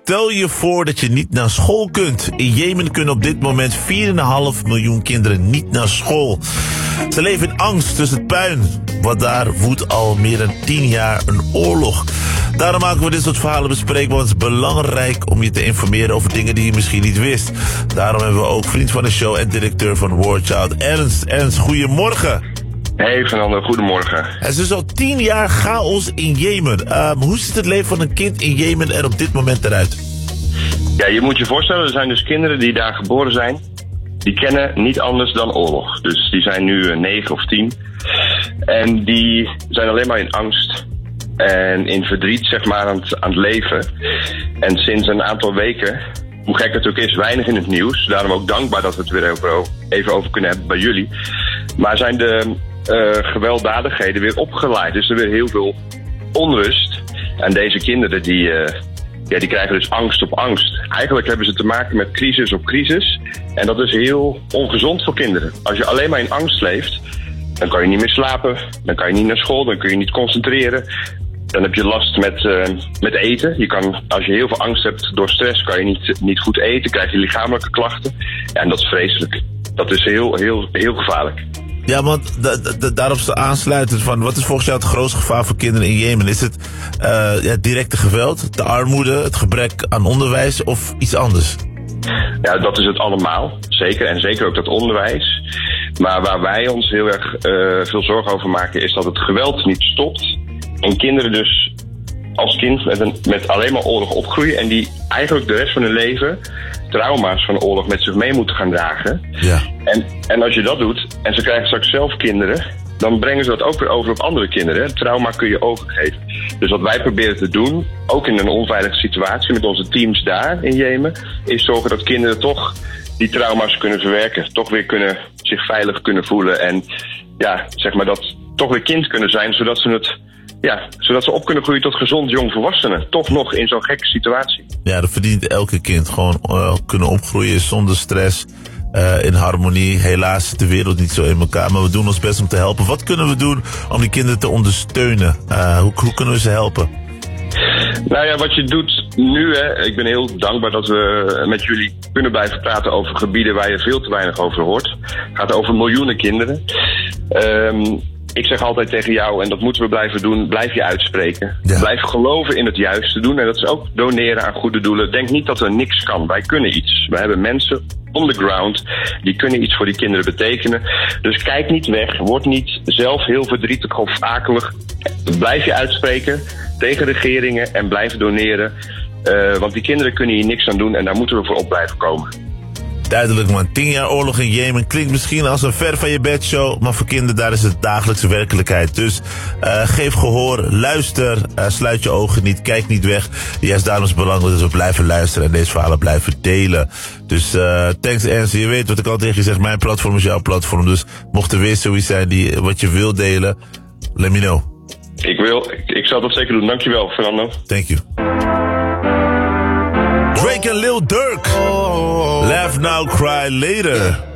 Stel je voor dat je niet naar school kunt. In Jemen kunnen op dit moment 4,5 miljoen kinderen niet naar school. Ze leven in angst tussen het puin. Want daar woedt al meer dan 10 jaar een oorlog. Daarom maken we dit soort verhalen bespreekbaar. Want het is belangrijk om je te informeren over dingen die je misschien niet wist. Daarom hebben we ook vriend van de show en directeur van War Child, Ernst. Ernst, goedemorgen. Hey Fernando, goedemorgen. Het is dus al 10 jaar chaos in Jemen. Hoe ziet het leven van een kind in Jemen er op dit moment eruit? Ja, je moet je voorstellen, er zijn dus kinderen die daar geboren zijn. Die kennen niet anders dan oorlog. Dus die zijn nu 9 of 10. En die zijn alleen maar in angst en in verdriet, zeg maar, aan het leven. En sinds een aantal weken, hoe gek het ook is, weinig in het nieuws. Daarom ook dankbaar dat we het weer even over kunnen hebben bij jullie. Maar zijn de gewelddadigheden weer opgeleid. Dus er weer heel veel onrust. En deze kinderen die krijgen dus angst op angst. Eigenlijk hebben ze te maken met crisis op crisis. En dat is heel ongezond voor kinderen. Als je alleen maar in angst leeft, dan kan je niet meer slapen. Dan kan je niet naar school, dan kun je niet concentreren. Dan heb je last met eten. Je kan, als je heel veel angst hebt door stress, kan je niet goed eten. Krijg je lichamelijke klachten. Ja, en dat is vreselijk. Dat is heel gevaarlijk. Ja, want daarop aansluitend van, wat is volgens jou het grootste gevaar voor kinderen in Jemen? Is het directe geweld, de armoede, het gebrek aan onderwijs of iets anders? Ja, dat is het allemaal. Zeker. En zeker ook dat onderwijs. Maar waar wij ons heel erg veel zorgen over maken, is dat het geweld niet stopt. En kinderen dus als kind met alleen maar oorlog opgroeien. En die eigenlijk de rest van hun leven trauma's van oorlog met zich mee moeten gaan dragen. Ja. En als je dat doet, en ze krijgen straks zelf kinderen, dan brengen ze dat ook weer over op andere kinderen. Trauma kun je overgeven. Dus wat wij proberen te doen, ook in een onveilige situatie met onze teams daar in Jemen, is zorgen dat kinderen toch die trauma's kunnen verwerken. Toch weer zich veilig kunnen voelen. En ja, zeg maar dat toch weer kind kunnen zijn, zodat ze op kunnen groeien tot gezond jongvolwassenen. Toch nog in zo'n gekke situatie. Ja, dat verdient elke kind. Gewoon kunnen opgroeien zonder stress. In harmonie. Helaas zit de wereld niet zo in elkaar. Maar we doen ons best om te helpen. Wat kunnen we doen om die kinderen te ondersteunen? Hoe kunnen we ze helpen? Nou ja, wat je doet nu, hè, ik ben heel dankbaar dat we met jullie kunnen blijven praten over gebieden waar je veel te weinig over hoort. Het gaat over miljoenen kinderen. Ik zeg altijd tegen jou, en dat moeten we blijven doen, blijf je uitspreken. Ja. Blijf geloven in het juiste doen. En dat is ook doneren aan goede doelen. Denk niet dat er niks kan. Wij kunnen iets. We hebben mensen on the ground, die kunnen iets voor die kinderen betekenen. Dus kijk niet weg. Word niet zelf heel verdrietig of akelig. Blijf je uitspreken tegen regeringen en blijf doneren. Want die kinderen kunnen hier niks aan doen en daar moeten we voor op blijven komen. Duidelijk man, 10 jaar oorlog in Jemen klinkt misschien als een ver van je bedshow, maar voor kinderen daar is het dagelijkse werkelijkheid. Dus geef gehoor, luister, sluit je ogen niet, kijk niet weg. Juist daarom is het belangrijk dat we blijven luisteren en deze verhalen blijven delen. Dus thanks Ernst, je weet wat ik al tegen je zeg, mijn platform is jouw platform. Dus mocht er weer zoiets zijn die wat je wil delen, let me know. Ik zal dat zeker doen, dankjewel Fernando. Thank you. Drake en Lil Durk. Laugh Now, Cry Later.